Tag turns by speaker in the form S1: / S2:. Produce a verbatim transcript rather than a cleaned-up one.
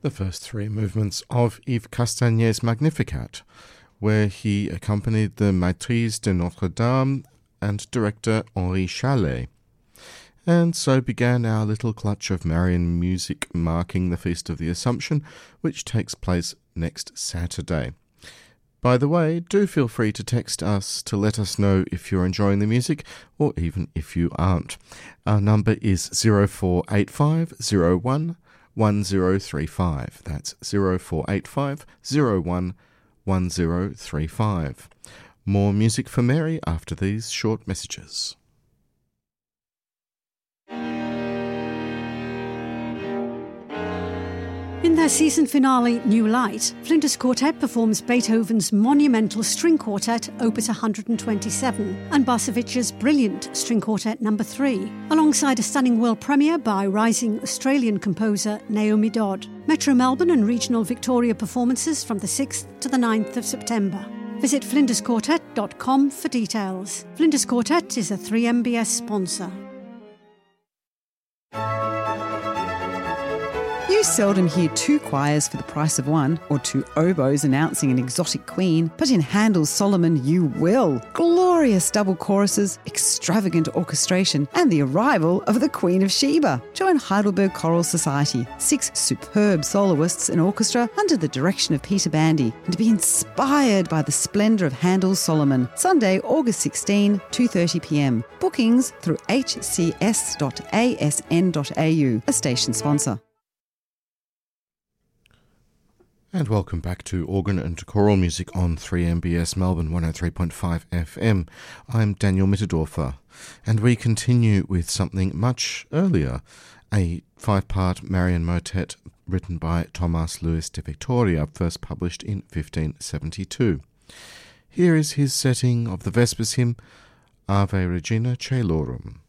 S1: the first three movements of Yves Castagne's Magnificat, where he accompanied the Maîtrise de Notre Dame and director Henri Chalet. And so began our little clutch of Marian music marking the Feast of the Assumption, which takes place next Saturday. By the way, do feel free to text us to let us know if you're enjoying the music, or even if you aren't. Our number is zero four eight five zero one one zero three five. That's zero four eight five zero one one zero three five. More music for Mary after these short messages.
S2: In their season finale, New Light, Flinders Quartet performs Beethoven's monumental string quartet, Opus one hundred twenty-seven, and Barsevich's brilliant string quartet number three, alongside a stunning world premiere by rising Australian composer Naomi Dodd. Metro Melbourne and regional Victoria performances from the sixth to the ninth of September. Visit flinders quartet dot com for details. Flinders Quartet is a three M B S sponsor.
S3: You seldom hear two choirs for the price of one, or two oboes announcing an exotic queen, but in Handel's Solomon you will. Glorious double choruses, extravagant orchestration, and the arrival of the Queen of Sheba. Join Heidelberg Choral Society, six superb soloists and orchestra under the direction of Peter Bandy, and be inspired by the splendour of Handel's Solomon. Sunday, August sixteenth, two thirty p m. Bookings through h c s dot a s n dot a u, a station sponsor.
S1: And welcome back to Organ and Choral Music on three M B S Melbourne one oh three point five F M. I'm Daniel Mitterdorfer, and we continue with something much earlier, a five-part Marian motet written by Thomas Louis de Victoria, first published in fifteen seventy-two. Here is his setting of the Vespers hymn, Ave Regina Caelorum.